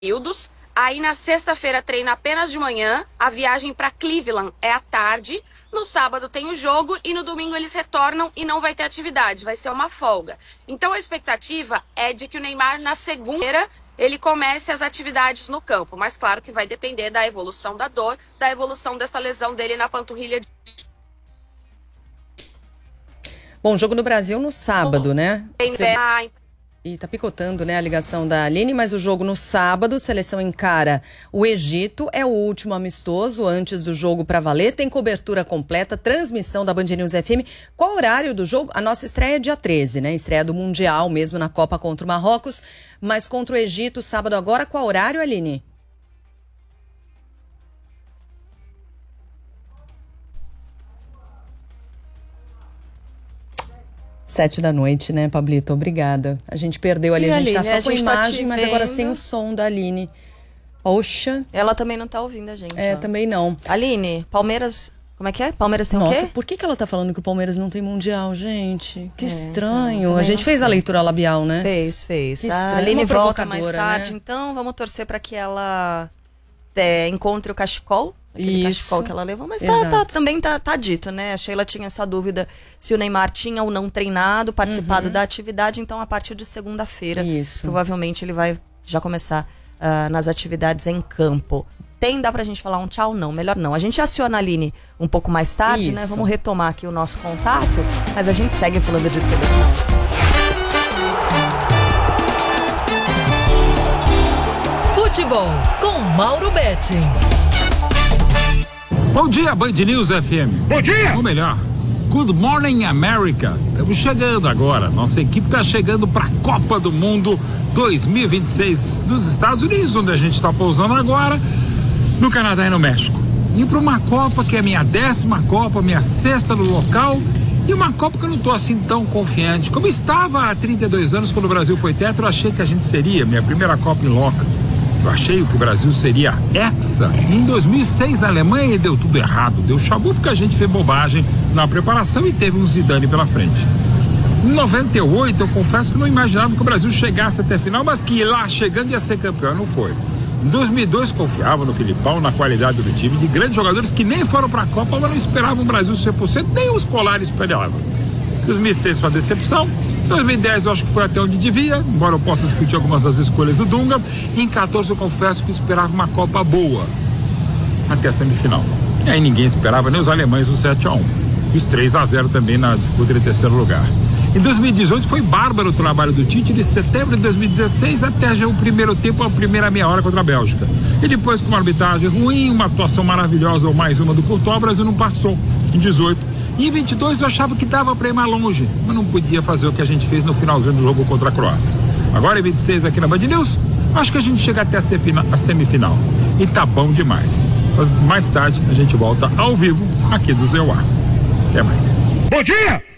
períodos. Aí na sexta-feira treina apenas de manhã, a viagem para Cleveland é à tarde, no sábado tem o jogo e no domingo eles retornam e não vai ter atividade, vai ser uma folga. Então a expectativa é de que o Neymar na segunda-feira ele comece as atividades no campo, mas claro que vai depender da evolução da dor, da evolução dessa lesão dele na panturrilha. Bom, jogo no Brasil no sábado, né? E tá picotando, né, a ligação da Aline, mas o jogo no sábado, seleção encara o Egito, é o último amistoso antes do jogo pra valer, tem cobertura completa, transmissão da Band News FM. Qual o horário do jogo? A nossa estreia é dia 13, né, estreia do Mundial mesmo na Copa contra o Marrocos, mas contra o Egito, sábado agora, qual horário, Aline? Sete da noite, né, Pablito? Obrigada. A gente perdeu ali, a gente tá só com imagem, mas agora sem o som da Aline. Oxa. Ela também não tá ouvindo a gente. É, também não. Aline, Palmeiras, como é que é? Palmeiras tem o quê? Nossa, por que ela tá falando que o Palmeiras não tem mundial, gente? Que estranho. A gente fez a leitura labial, né? Fez. Que A Aline volta mais tarde, né? Então vamos torcer pra que ela encontre o cachecol. Aquele cachecol que ela levou, mas também tá dito, né? A Sheila tinha essa dúvida se o Neymar tinha ou não treinado, participado da atividade, então a partir de segunda-feira, provavelmente ele vai já começar nas atividades em campo. Dá pra gente falar um tchau? Não, melhor não. A gente aciona a Aline um pouco mais tarde, né? Vamos retomar aqui o nosso contato, mas a gente segue falando de seleção. Futebol com Mauro Betting. Bom dia, Band News FM. Bom dia! Ou melhor, Good Morning America. Estamos chegando agora. Nossa equipe está chegando para a Copa do Mundo 2026 nos Estados Unidos, onde a gente está pousando agora, no Canadá e no México. E para uma Copa que é a minha 10ª Copa, minha 6ª no local, e uma Copa que eu não estou assim tão confiante. Como estava há 32 anos, quando o Brasil foi tetra, eu achei que a gente seria minha primeira Copa em loca. Eu achei que o Brasil seria hexa. Em 2006 na Alemanha deu tudo errado, deu chabu porque a gente fez bobagem na preparação e teve um Zidane pela frente. Em 98 eu confesso que não imaginava que o Brasil chegasse até a final, mas que lá chegando ia ser campeão, não foi. Em 2002 confiava no Filipão, na qualidade do time, de grandes jogadores que nem foram para a Copa, mas não esperavam o Brasil 100%, nem os colares esperavam. 2006 foi uma decepção. 2010 eu acho que foi até onde devia, embora eu possa discutir algumas das escolhas do Dunga. Em 14 eu confesso que esperava uma Copa boa, até a semifinal. E aí ninguém esperava, nem os alemães, o 7-1. E os 3-0 também na disputa de terceiro lugar. Em 2018 foi bárbaro o trabalho do Tite, de setembro de 2016 até já o primeiro tempo, a primeira meia hora contra a Bélgica. E depois com uma arbitragem ruim, uma atuação maravilhosa ou mais uma do Courtois, o Brasil não passou. Em 18. E em 22 eu achava que dava para ir mais longe, mas não podia fazer o que a gente fez no finalzinho do jogo contra a Croácia. Agora em 26 aqui na Band News, acho que a gente chega até a semifinal. E tá bom demais. Mas mais tarde a gente volta ao vivo aqui do Zeuar. Até mais. Bom dia!